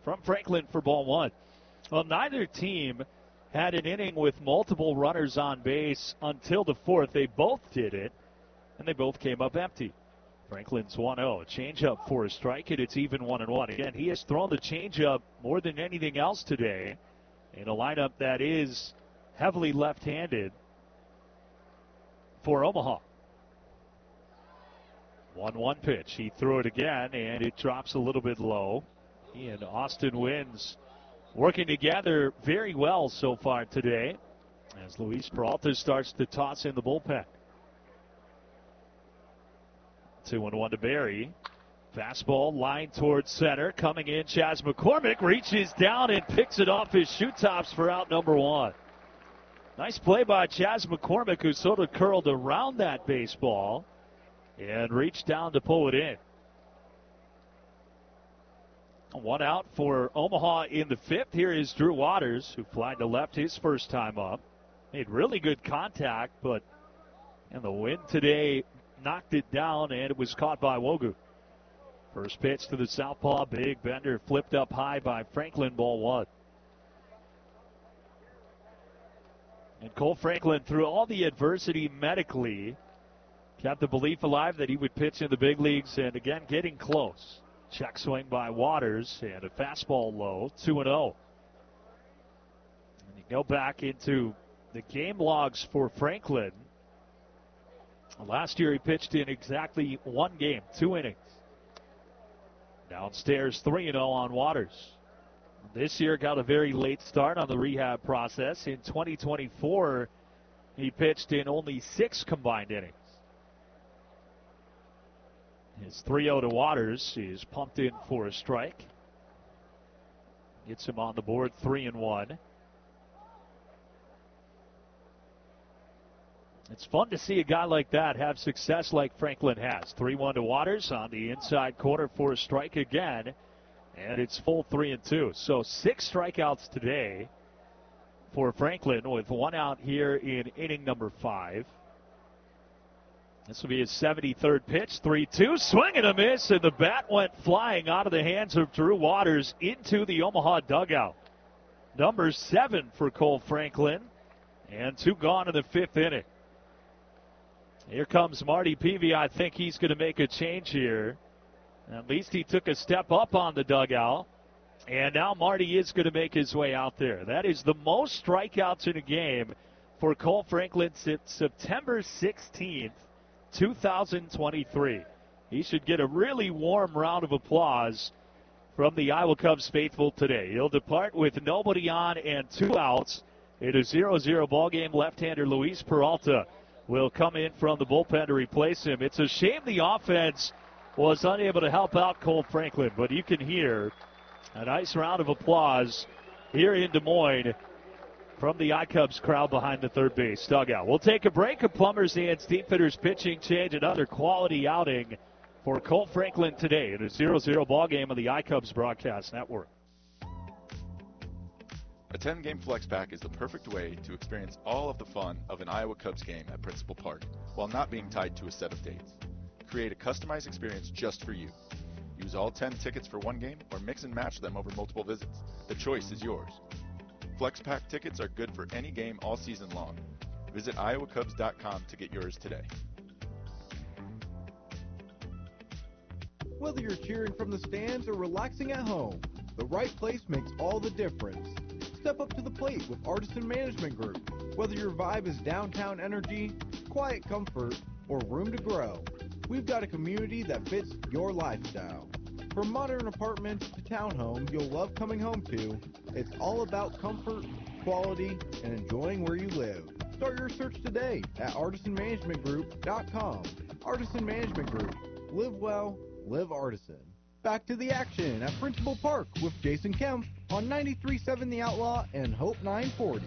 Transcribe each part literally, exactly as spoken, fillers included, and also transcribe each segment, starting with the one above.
from Franklin for ball one. Well, neither team had an inning with multiple runners on base until the fourth. They both did it, and they both came up empty. Franklin's one oh. Changeup for a strike, and it's even one and one. Again, he has thrown the changeup more than anything else today in a lineup that is heavily left-handed for Omaha. one one pitch. He threw it again, and it drops a little bit low. He and Austin Wynns working together very well so far today as Luis Peralta starts to toss in the bullpen. two and one to Barry. Fastball line towards center. Coming in, Chas McCormick reaches down and picks it off his shoe tops for out number one. Nice play by Chas McCormick, who sort of curled around that baseball and reached down to pull it in. One out for Omaha in the fifth. Here is Drew Waters, who flied to left his first time up. Made really good contact, but and the wind today knocked it down, and it was caught by Wogu. First pitch to the southpaw, big bender, flipped up high by Franklin, ball one. And Cole Franklin, through all the adversity medically, kept the belief alive that he would pitch in the big leagues, and again, getting close. Check swing by Waters, and a fastball low, two and oh. And you go back into the game logs for Franklin. Last year he pitched in exactly one game, two innings. Downstairs, three and oh on Waters. This year got a very late start on the rehab process. In twenty twenty-four, he pitched in only six combined innings. His three oh to Waters is pumped in for a strike. Gets him on the board, three and one. It's fun to see a guy like that have success like Franklin has. three one to Waters on the inside corner for a strike again. And it's full three and two. So six strikeouts today for Franklin, with one out here in inning number five. This will be his seventy-third pitch. three two. Swing and a miss, and the bat went flying out of the hands of Drew Waters into the Omaha dugout. Number seven for Cole Franklin. And two gone in the fifth inning. Here comes Marty Peavy. I think he's going to make a change here. At least he took a step up on the dugout. And now Marty is going to make his way out there. That is the most strikeouts in a game for Cole Franklin since September sixteenth, two thousand twenty-three. He should get a really warm round of applause from the Iowa Cubs faithful today. He'll depart with nobody on and two outs in a zero zero ball game. Left-hander Luis Peralta will come in from the bullpen to replace him. It's a shame the offense was unable to help out Cole Franklin, but you can hear a nice round of applause here in Des Moines from the iCubs crowd behind the third base dugout. We'll take a break. A Plumbers and Steamfitters pitching change, another quality outing for Cole Franklin today in a zero zero ball game on the iCubs broadcast network. A ten-game flex pack is the perfect way to experience all of the fun of an Iowa Cubs game at Principal Park while not being tied to a set of dates. Create a customized experience just for you. Use all ten tickets for one game or mix and match them over multiple visits. The choice is yours. Flex pack tickets are good for any game all season long. Visit iowa cubs dot com to get yours today. Whether you're cheering from the stands or relaxing at home, the right place makes all the difference. Step up to the plate with Artisan Management Group. Whether your vibe is downtown energy, quiet comfort, or room to grow, we've got a community that fits your lifestyle. From modern apartments to townhomes you'll love coming home to, it's all about comfort, quality, and enjoying where you live. Start your search today at artisan management group dot com. Artisan Management Group. Live well, live Artisan. Back to the action at Principal Park with Jason Kemp on ninety-three point seven The Outlaw and Hope nine forty.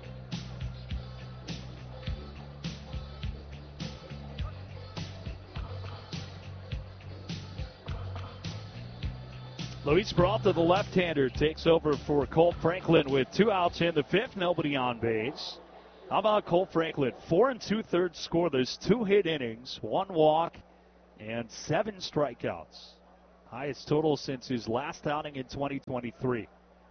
Luis Peralta, the left-hander, takes over for Cole Franklin with two outs in the fifth, nobody on base. How about Cole Franklin? Four and two-thirds scoreless, two hit innings, one walk, and seven strikeouts. Highest total since his last outing in twenty twenty-three.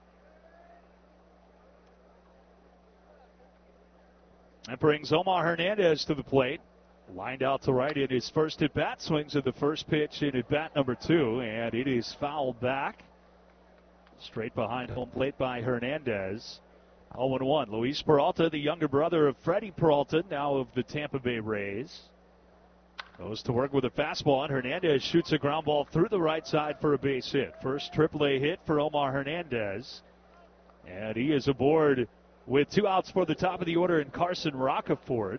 That brings Omar Hernandez to the plate. Lined out to right in his first at-bat. Swings at the first pitch in at-bat number two, and it is fouled back. Straight behind home plate by Hernandez. oh and one. Luis Peralta, the younger brother of Freddie Peralta, now of the Tampa Bay Rays. Goes to work with a fastball, and Hernandez shoots a ground ball through the right side for a base hit. First triple A hit for Omar Hernandez. And he is aboard with two outs for the top of the order in Carson Roccaforte.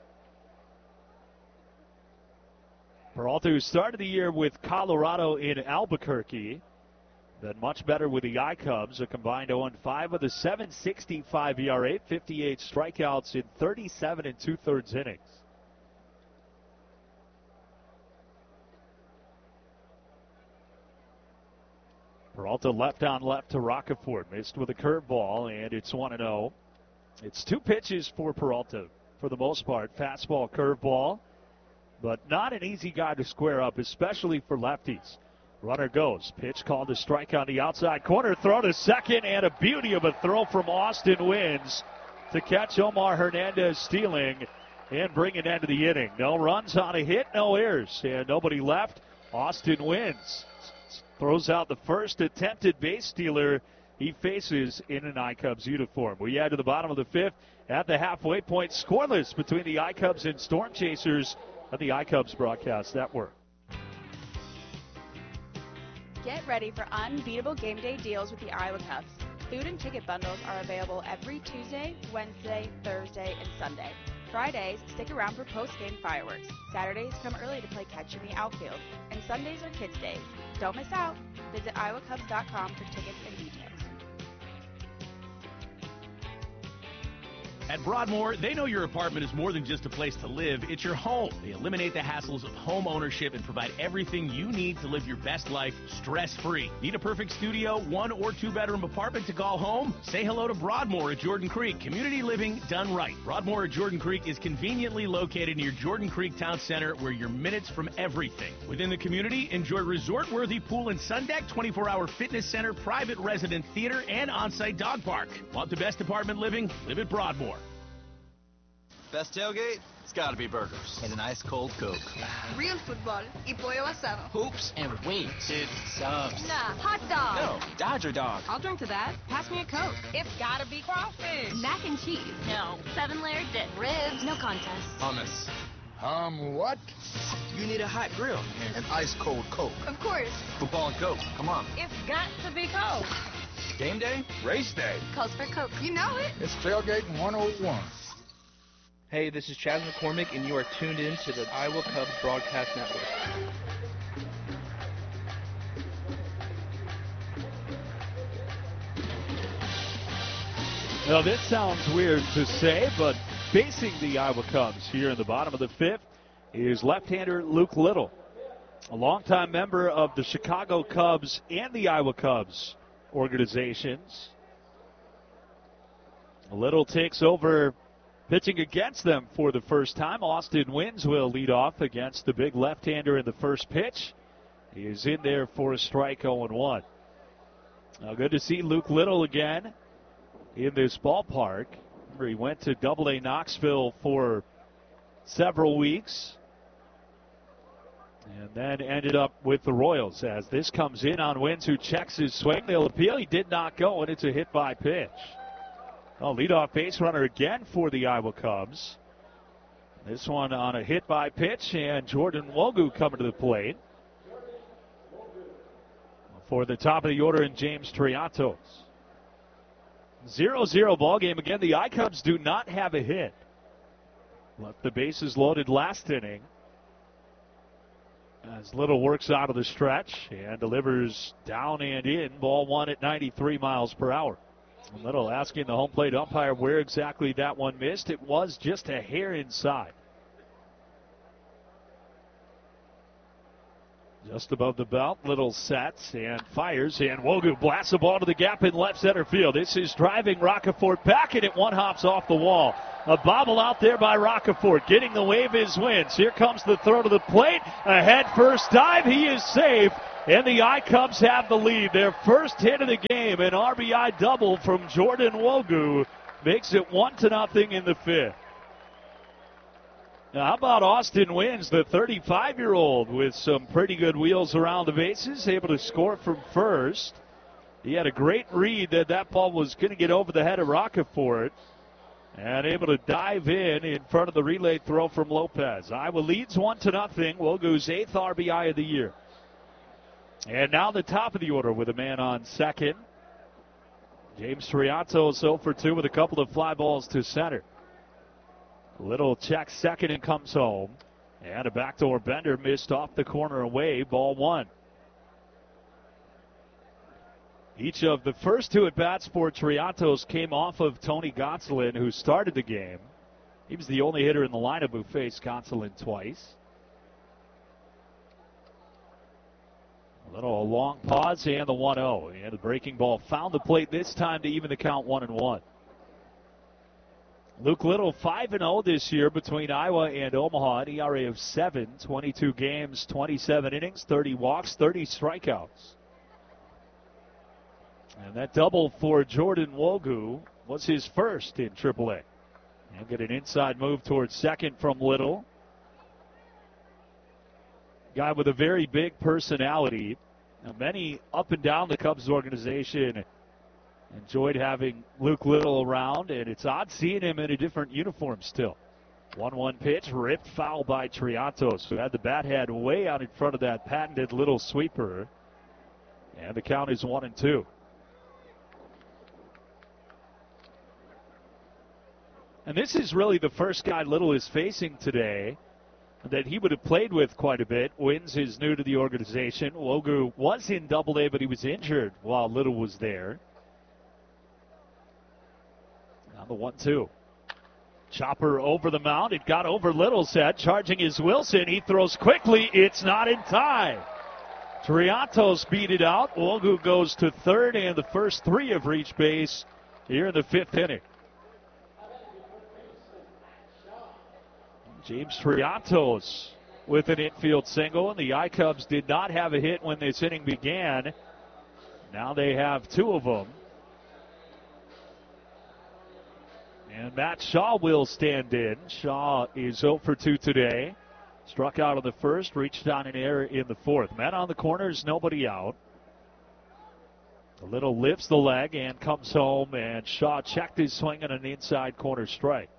Peralta, who started the year with Colorado in Albuquerque, then much better with the I-Cubs, a combined oh and five with a seven sixty-five E R A, fifty-eight strikeouts in thirty-seven and two-thirds innings. Peralta left on left to Roccaforte, missed with a curveball, and it's one and oh. It's two pitches for Peralta for the most part, fastball, curveball, but not an easy guy to square up, especially for lefties. Runner goes. Pitch called to strike on the outside corner. Throw to second, and a beauty of a throw from Austin Wynns to catch Omar Hernandez stealing and bring an end to the inning. No runs on a hit, no errors, and nobody left. Austin Wynns throws out the first attempted base stealer he faces in an I-Cubs uniform. We add to the bottom of the fifth at the halfway point. Scoreless between the I-Cubs and Storm Chasers on the I-Cubs Broadcast Network. Get ready for unbeatable game day deals with the Iowa Cubs. Food and ticket bundles are available every Tuesday, Wednesday, Thursday, and Sunday. Fridays, stick around for post-game fireworks. Saturdays, come early to play catch in the outfield. And Sundays are kids' days. Don't miss out. Visit iowa cubs dot com for tickets and details. At Broadmoor, they know your apartment is more than just a place to live, it's your home. They eliminate the hassles of home ownership and provide everything you need to live your best life stress-free. Need a perfect studio, one or two bedroom apartment to call home? Say hello to Broadmoor at Jordan Creek. Community living done right. Broadmoor at Jordan Creek is conveniently located near Jordan Creek Town Center, where you're minutes from everything. Within the community, enjoy resort-worthy pool and sun deck, twenty-four hour fitness center, private resident theater, and on-site dog park. Want the best apartment living? Live at Broadmoor. Best tailgate? It's gotta be burgers. And an ice cold Coke. Real football y pollo asado. Hoops and wings. It's subs. Nah, hot dog. No, Dodger dog. I'll drink to that. Pass me a Coke. It's gotta be crawfish. Mac and cheese. No. Seven layer dip. Ribs. No contest. Hummus. Um, what? You need a hot grill. An ice cold Coke. Of course. Football and Coke. Come on. It's got to be Coke. Game day? Race day. Calls for Coke. You know it. It's tailgating one oh one. Hey, this is Chaz McCormick, and you are tuned in to the Iowa Cubs Broadcast Network. Now, this sounds weird to say, but facing the Iowa Cubs here in the bottom of the fifth is left-hander Luke Little, a longtime member of the Chicago Cubs and the Iowa Cubs organizations. Little takes over pitching against them for the first time. Austin Wynns will lead off against the big left-hander in the first pitch. He is in there for a strike, oh and one. Now, good to see Luke Little again in this ballpark. Remember, he went to double A Knoxville for several weeks and then ended up with the Royals. As this comes in on Wynns, who checks his swing. They'll appeal. He did not go, and it's a hit by pitch. Oh, leadoff base runner again for the Iowa Cubs. This one on a hit by pitch, and Jordan Wogu coming to the plate for the top of the order in James Triantos. zero zero ball game again. The I-Cubs do not have a hit. Left the bases loaded last inning as Little works out of the stretch and delivers down and in. Ball one at ninety-three miles per hour. Little asking the home plate umpire where exactly that one missed. It was just a hair inside. Just above the belt, Little sets and fires, and Wogu blasts the ball to the gap in left center field. This is driving Roccaforte back, and it one hops off the wall. A bobble out there by Roccaforte. Getting the wave is Wynns. Here comes the throw to the plate. A head first dive. He is safe. And the I-Cubs have the lead. Their first hit of the game, an R B I double from Jordan Wogu, makes it one to nothing in the fifth. Now, how about Austin Wins, the thirty-five-year-old, with some pretty good wheels around the bases, able to score from first. He had a great read that that ball was going to get over the head of Roccaforte, and able to dive in in front of the relay throw from Lopez. Iowa leads one to nothing. Wogu's eighth R B I of the year. And now the top of the order with a man on second. James Triantos zero for two with a couple of fly balls to center. Little check second and comes home. And a backdoor bender missed off the corner away. Ball one. Each of the first two at-bats for Triantos came off of Tony Gonsolin, who started the game. He was the only hitter in the lineup who faced Gonsolin twice. A little long pause and the one oh. And the breaking ball found the plate this time to even the count one and one. Luke Little five and oh this year between Iowa and Omaha. An E R A of seven, twenty-two games, twenty-seven innings, thirty walks, thirty strikeouts. And that double for Jordan Wogu was his first in triple A. And get an inside move towards second from Little. Guy with a very big personality. Now, many up and down the Cubs organization enjoyed having Luke Little around, and it's odd seeing him in a different uniform still. one one pitch, ripped foul by Triantos, who had the bat head way out in front of that patented little sweeper. And the count is one and two. And this is really the first guy Little is facing today that he would have played with quite a bit. Wins is new to the organization. Wogu was in Double A, but he was injured while Little was there. Now the one two. Chopper over the mound. It got over Little's head. Charging is Wilson. He throws quickly. It's not in time. Triantos beat it out. Wogu goes to third, and the first three have reached base here in the fifth inning. James Triantos with an infield single, and the I-Cubs did not have a hit when this inning began. Now they have two of them. And Matt Shaw will stand in. Shaw is zero for two today. Struck out on the first, reached down in air in the fourth. Man on the corners, nobody out. The Little lifts the leg and comes home, and Shaw checked his swing on an inside corner strike.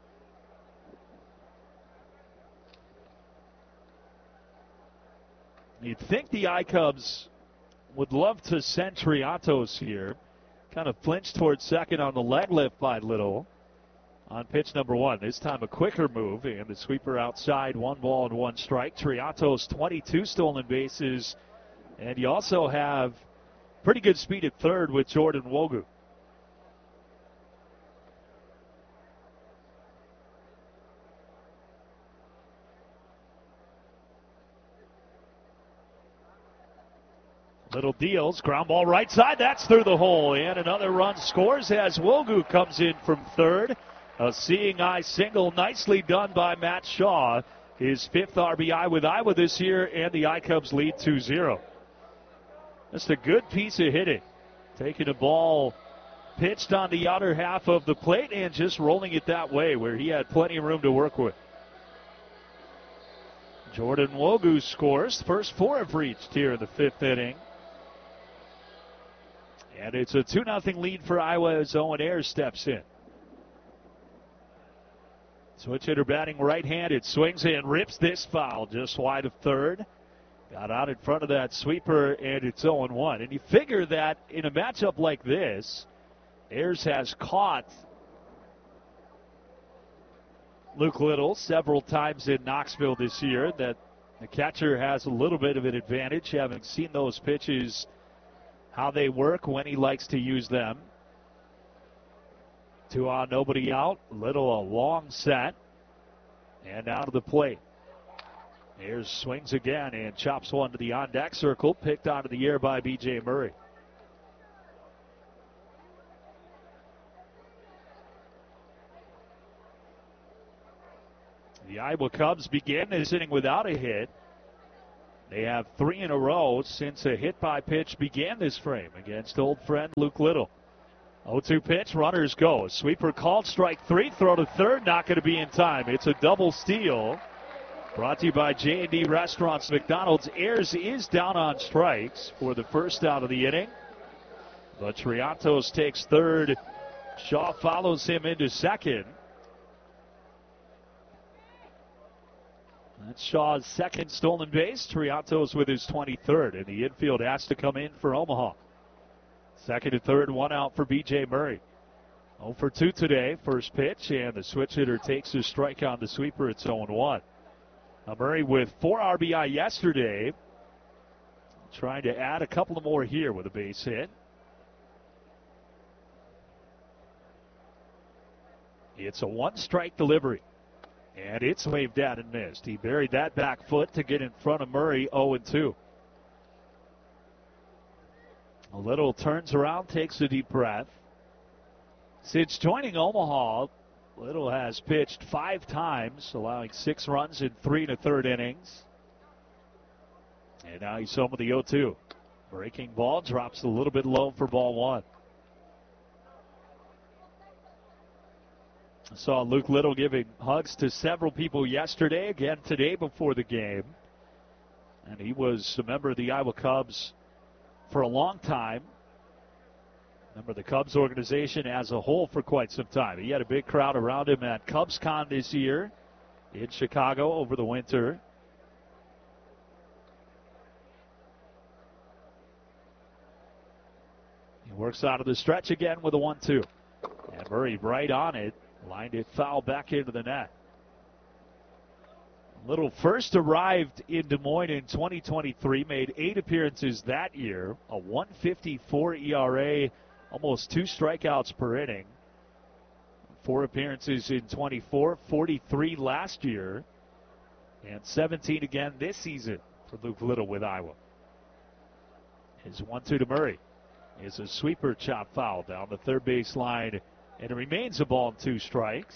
You'd think the I-Cubs would love to send Triantos here. Kind of flinched towards second on the leg lift by Little on pitch number one. This time a quicker move, and the sweeper outside, one ball and one strike. Triantos, twenty-two stolen bases, and you also have pretty good speed at third with Jordan Wogu. Little deals, ground ball right side, that's through the hole, and another run scores as Wogu comes in from third. A seeing eye single, nicely done by Matt Shaw. His fifth R B I with Iowa this year, and the I-Cubs lead two zero. Just a good piece of hitting. Taking a ball pitched on the outer half of the plate and just rolling it that way where he had plenty of room to work with. Jordan Wogu scores. First four have reached here in the fifth inning. And it's a two nothing lead for Iowa as Owen Ayers steps in. Switch hitter batting right-handed. Swings and rips this foul just wide of third. Got out in front of that sweeper, and it's oh one. And you figure that in a matchup like this, Ayers has caught Luke Little several times in Knoxville this year, that the catcher has a little bit of an advantage, having seen those pitches, how they work, when he likes to use them. Two on, nobody out. Little a long set. And out of the plate. Ayers swings again and chops one to the on-deck circle. Picked out of the air by B J Murray. The Iowa Cubs begin this inning without a hit. They have three in a row since a hit by pitch began this frame against old friend Luke Little. oh two pitch, runners go. Sweeper called, strike three, throw to third, not going to be in time. It's a double steal. Brought to you by J and D Restaurants McDonald's. Ayers is down on strikes for the first out of the inning. But Triantos takes third. Shaw follows him into second. That's Shaw's second stolen base. Triantos with his twenty-third, and the infield has to come in for Omaha. Second and third, one out for B J Murray. oh for two today, first pitch, and the switch hitter takes his strike on the sweeper. It's oh one. Now Murray with four R B I yesterday, trying to add a couple of more here with a base hit. It's a one-strike delivery. And it's waved at and missed. He buried that back foot to get in front of Murray, oh two. A Little turns around, takes a deep breath. Since joining Omaha, Little has pitched five times, allowing six runs in three and a third innings. And now he's home with the oh two. Breaking ball drops a little bit low for ball one. I saw Luke Little giving hugs to several people yesterday, again today before the game. And he was a member of the Iowa Cubs for a long time. Member of the Cubs organization as a whole for quite some time. He had a big crowd around him at CubsCon this year in Chicago over the winter. He works out of the stretch again with a one two. And Murray right on it. Lined it foul back into the net. Little first arrived in Des Moines in twenty twenty-three, made eight appearances that year, a one fifty-four E R A, almost two strikeouts per inning. Four appearances in twenty-four, forty-three last year, and seventeen again this season for Luke Little with Iowa. His one two to Murray is a sweeper chop foul down the third base line. And it remains a ball and two strikes.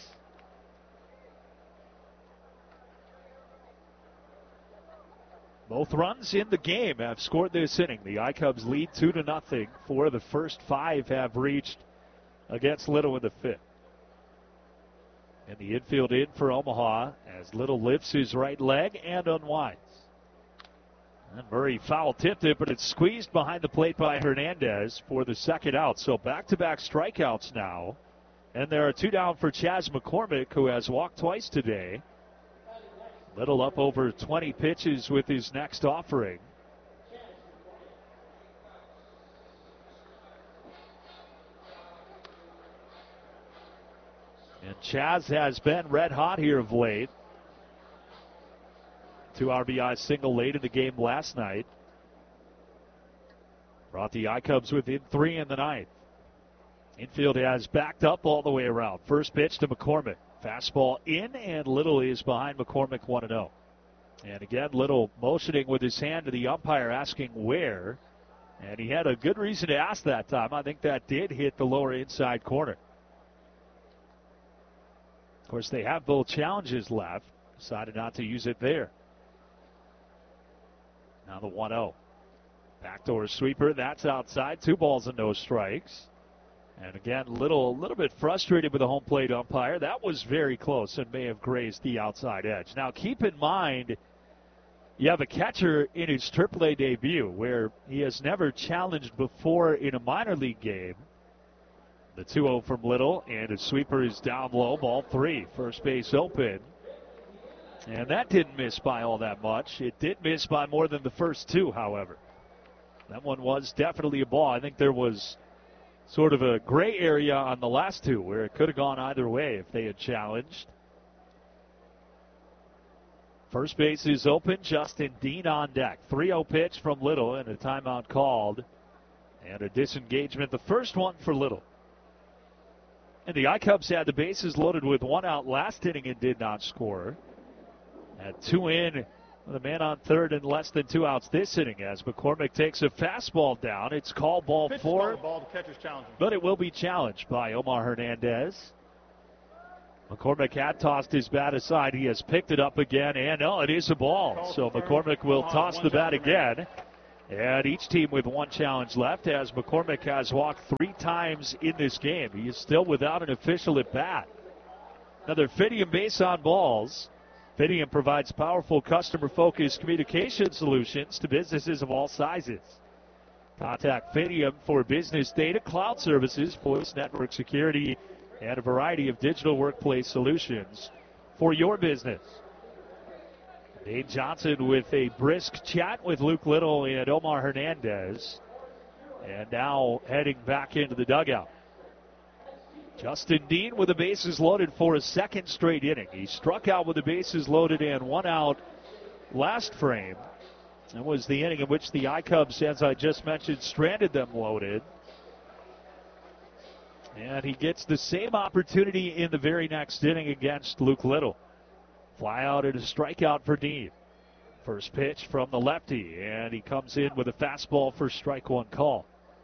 Both runs in the game have scored this inning. The I-Cubs lead two to nothing. Four of the first five have reached against Little in the fifth. And the infield in for Omaha as Little lifts his right leg and unwinds. And Murray foul tipped it, but it's squeezed behind the plate by Hernandez for the second out. So back-to-back strikeouts now. And there are two down for Chas McCormick, who has walked twice today. Little up over twenty pitches with his next offering. And Chas has been red hot here of late. Two R B I single late in the game last night. Brought the I-Cubs within three in the ninth. Infield has backed up all the way around. First pitch to McCormick. Fastball in, and Little is behind McCormick one and oh. And again, Little motioning with his hand to the umpire, asking where. And he had a good reason to ask that time. I think that did hit the lower inside corner. Of course, they have both challenges left. Decided not to use it there. Now the one oh. Backdoor sweeper. That's outside. Two balls and no strikes. And again, Little, a little bit frustrated with the home plate umpire. That was very close and may have grazed the outside edge. Now, keep in mind, you have a catcher in his triple A debut where he has never challenged before in a minor league game. The two oh from Little, and his sweeper is down low, ball three. First base open. And that didn't miss by all that much. It did miss by more than the first two, however. That one was definitely a ball. I think there was sort of a gray area on the last two where it could have gone either way if they had challenged. First base is open. Justin Dean on deck. three oh pitch from Little and a timeout called. And a disengagement. The first one for Little. And the I-Cubs had the bases loaded with one out last inning and did not score. At two in, the man on third and less than two outs this inning as McCormick takes a fastball down. It's called ball Pitch four, ball, ball, the catcher's challenging. but it will be challenged by Omar Hernandez. McCormick had tossed his bat aside. He has picked it up again, and no, it is a ball. So McCormick will toss the bat again. And each team with one challenge left, as McCormick has walked three times in this game. He is still without an official at bat. Another Fidium base on balls. Fidium provides powerful customer-focused communication solutions to businesses of all sizes. Contact Fidium for business data, cloud services, voice network security, and a variety of digital workplace solutions for your business. Dave Johnson with a brisk chat with Luke Little and Omar Hernandez. And now heading back into the dugout. Justin Dean with the bases loaded for a second straight inning. He struck out with the bases loaded and one out last frame. That was the inning in which the I-Cubs, as I just mentioned, stranded them loaded. And he gets the same opportunity in the very next inning against Luke Little. Fly out and a strikeout for Dean. First pitch from the lefty, and he comes in with a fastball for strike one call.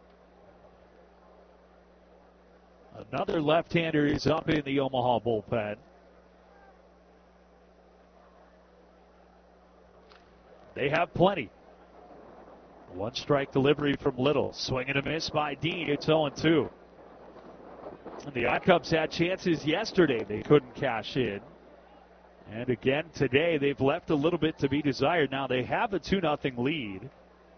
Another left-hander is up in the Omaha bullpen. They have plenty. One strike delivery from Little. Swing and a miss by Dean. It's oh and two. And the I-Cubs had chances yesterday. They couldn't cash in. And again today, they've left a little bit to be desired. Now they have a two nothing lead.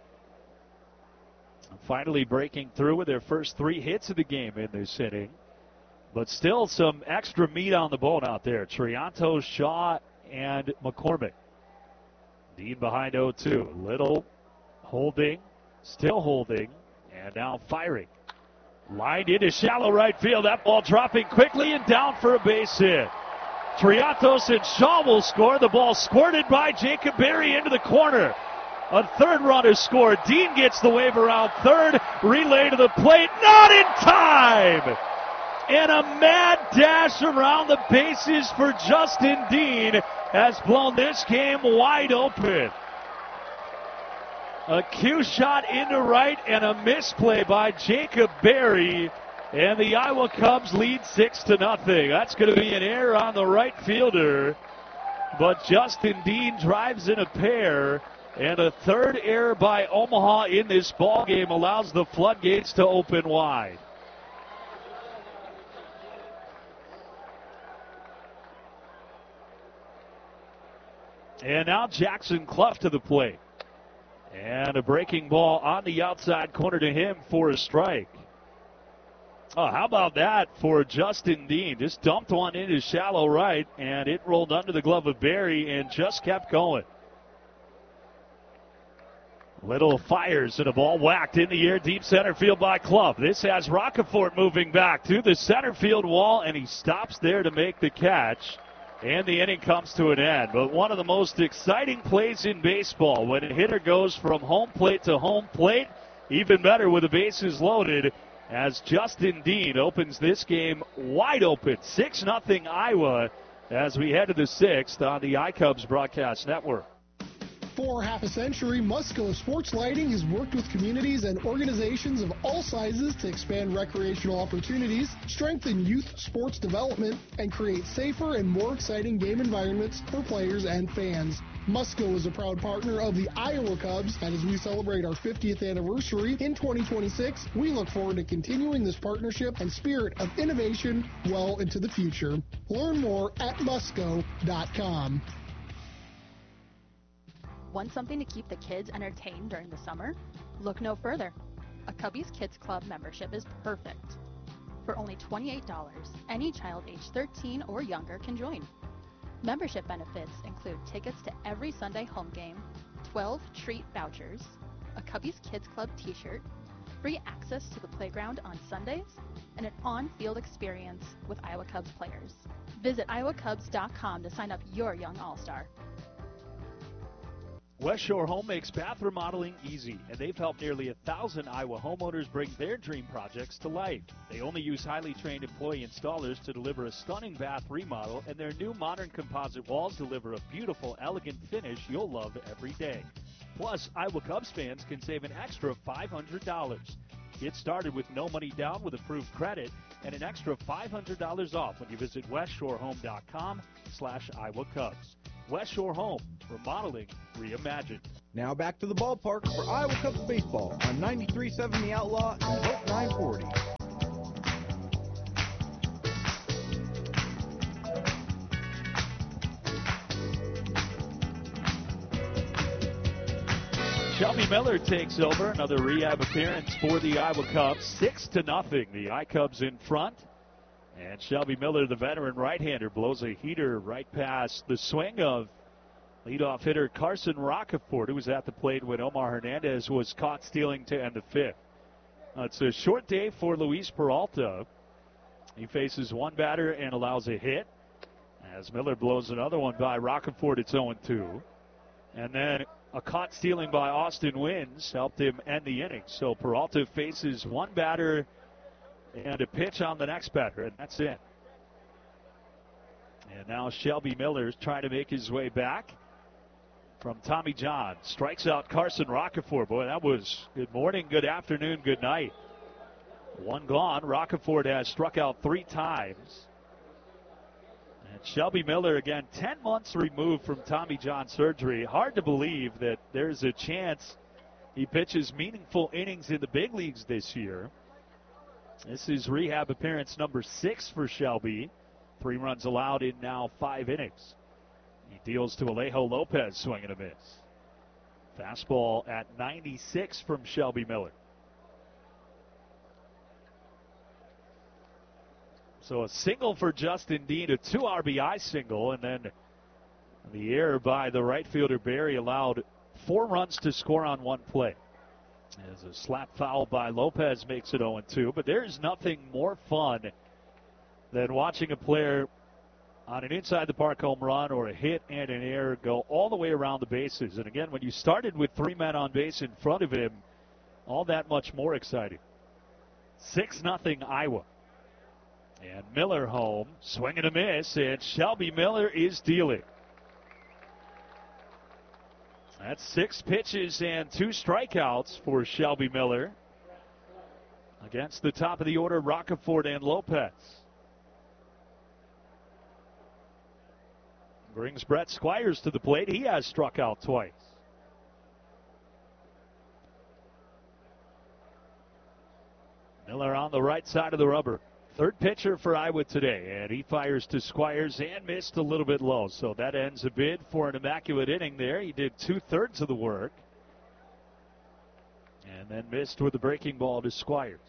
Finally breaking through with their first three hits of the game in this inning. But still some extra meat on the bone out there. Triantos, Shaw, and McCormick. Dean behind oh two. Little holding, still holding, and now firing. Lined into shallow right field. That ball dropping quickly and down for a base hit. Triantos and Shaw will score. The ball squirted by Jacob Berry into the corner. A third run is scored. Dean gets the wave around third. Relay to the plate. Not in time! And a mad dash around the bases for Justin Dean has blown this game wide open. A cue shot into right and a misplay by Jacob Berry. And the Iowa Cubs lead six to nothing. That's going to be an error on the right fielder. But Justin Dean drives in a pair. And a third error by Omaha in this ballgame allows the floodgates to open wide. And now Jackson Clough to the plate. And a breaking ball on the outside corner to him for a strike. Oh, how about that for Justin Dean? Just dumped one into shallow right, and it rolled under the glove of Berry and just kept going. Little fires and a ball whacked in the air deep center field by Clough. This has Roccaforte moving back to the center field wall, and he stops there to make the catch. And the inning comes to an end. But one of the most exciting plays in baseball when a hitter goes from home plate to home plate. Even better with the bases loaded as Justin Dean opens this game wide open. six nothing Iowa as we head to the sixth on the I-Cubs Broadcast Network. For half a century, Musco Sports Lighting has worked with communities and organizations of all sizes to expand recreational opportunities, strengthen youth sports development, and create safer and more exciting game environments for players and fans. Musco is a proud partner of the Iowa Cubs, and as we celebrate our fiftieth anniversary in twenty twenty-six, we look forward to continuing this partnership and spirit of innovation well into the future. Learn more at musco dot com. Want something to keep the kids entertained during the summer? Look no further. A Cubbies Kids Club membership is perfect. For only twenty-eight dollars, any child age thirteen or younger can join. Membership benefits include tickets to every Sunday home game, twelve treat vouchers, a Cubbies Kids Club t-shirt, free access to the playground on Sundays, and an on-field experience with Iowa Cubs players. Visit iowa cubs dot com to sign up your young all-star. West Shore Home makes bath remodeling easy, and they've helped nearly a thousand Iowa homeowners bring their dream projects to life. They only use highly trained employee installers to deliver a stunning bath remodel, and their new modern composite walls deliver a beautiful, elegant finish you'll love every day. Plus, Iowa Cubs fans can save an extra five hundred dollars. Get started with no money down with approved credit and an extra five hundred dollars off when you visit westshorehome.com slash Iowa Cubs. West Shore Home, remodeling reimagined. Now back to the ballpark for Iowa Cubs baseball on ninety-three point seven The Outlaw and Hope nine forty. Shelby Miller takes over, another rehab appearance for the Iowa Cubs. Six to nothing. The I-Cubs in front. And Shelby Miller, the veteran right-hander, blows a heater right past the swing of leadoff hitter Carson Roccaforte, who was at the plate when Omar Hernandez was caught stealing to end the fifth. Uh, it's a short day for Luis Peralta. He faces one batter and allows a hit. As Miller blows another one by Roccaforte, it's oh two. And then a caught stealing by Austin Wynns helped him end the inning. So Peralta faces one batter and a pitch on the next batter, and that's it. And now Shelby Miller's trying to make his way back from Tommy John. Strikes out Carson Roccaforte. Boy, that was good morning, good afternoon, good night. One gone. Roccaforte has struck out three times. And Shelby Miller, again, ten months removed from Tommy John surgery. Hard to believe that there's a chance he pitches meaningful innings in the big leagues this year. This is rehab appearance number six for Shelby. Three runs allowed in now five innings. He deals to Alejo Lopez, swing and a miss. Fastball at ninety-six from Shelby Miller. So a single for Justin Dean, a two R B I single, and then the error by the right fielder Berry allowed four runs to score on one play. As a slap foul by Lopez makes it oh two, but there's nothing more fun than watching a player on an inside the park home run or a hit and an error go all the way around the bases. And again, when you started with three men on base in front of him, all that much more exciting. six nothing Iowa. And Miller home, swing and a miss, and Shelby Miller is dealing. That's six pitches and two strikeouts for Shelby Miller against the top of the order, Roccaforte and Lopez. Brings Brett Squires to the plate. He has struck out twice. Miller on the right side of the rubber. Third pitcher for Iowa today, and he fires to Squires and missed a little bit low. So that ends a bid for an immaculate inning there. He did two-thirds of the work and then missed with the breaking ball to Squires.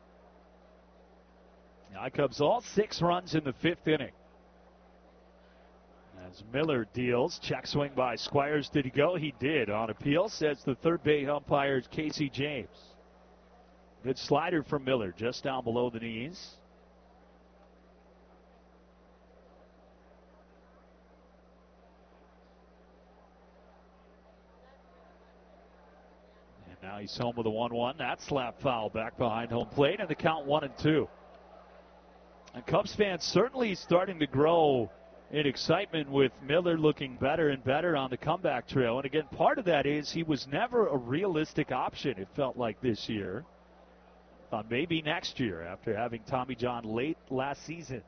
The I-Cubs all six runs in the fifth inning. As Miller deals, check swing by Squires. Did he go? He did. On appeal, says the third base umpire Casey James. Good slider from Miller, just down below the knees. And now he's home with a one one. That slap foul back behind home plate, and the count one and two. And Cubs fans certainly starting to grow in excitement with Miller looking better and better on the comeback trail. And again, part of that is he was never a realistic option, it felt like this year. Thought maybe next year after having Tommy John late last season.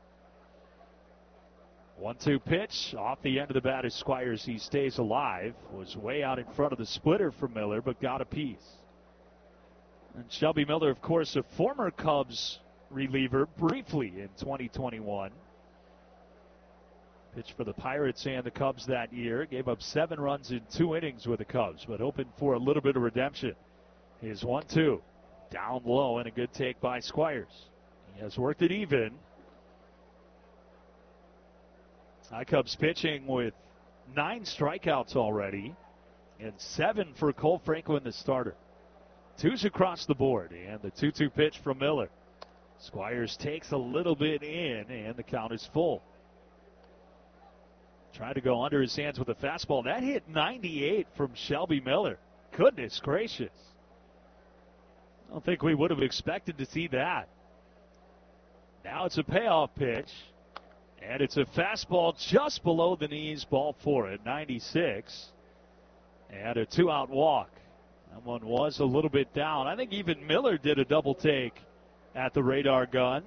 one two pitch off the end of the bat is Squires. He stays alive. Was way out in front of the splitter for Miller, but got a piece. And Shelby Miller, of course, a former Cubs reliever briefly in twenty twenty-one. Pitched for the Pirates and the Cubs that year. Gave up seven runs in two innings with the Cubs, but hoping for a little bit of redemption. Here's one two. Down low and a good take by Squires. He has worked it even. I-Cubs pitching with nine strikeouts already and seven for Cole Franklin, the starter. Two's across the board, and the two two pitch from Miller. Squires takes a little bit in, and the count is full. Trying to go under his hands with a fastball. That hit ninety-eight from Shelby Miller. Goodness gracious. I don't think we would have expected to see that. Now it's a payoff pitch. And it's a fastball just below the knees. Ball four at ninety-six. And a two-out walk. That one was a little bit down. I think even Miller did a double take at the radar gun.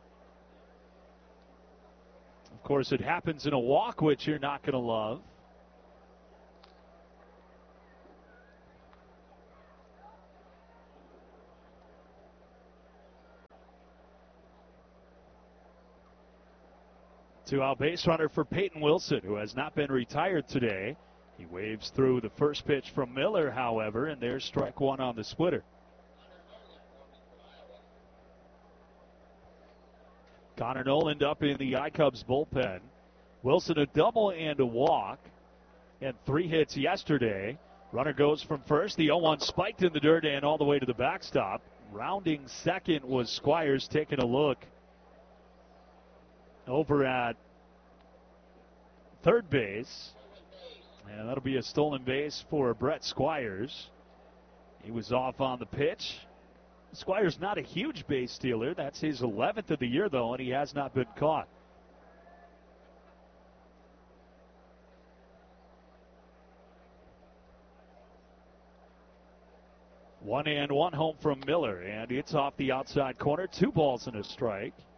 Of course, it happens in a walk, which you're not going to love. Two-out base runner for Peyton Wilson, who has not been retired today. He waves through the first pitch from Miller, however, and there's strike one on the splitter. Connor Noland up in the iCubs bullpen. Wilson a double and a walk, and three hits yesterday. Runner goes from first. The oh one spiked in the dirt and all the way to the backstop. Rounding second was Squires, taking a look over at third base. And that'll be a stolen base for Brett Squires. He was off on the pitch. Squires not a huge base stealer. That's his eleventh of the year, though, and he has not been caught. One and one home from Miller, and it's off the outside corner. Two balls and a strike.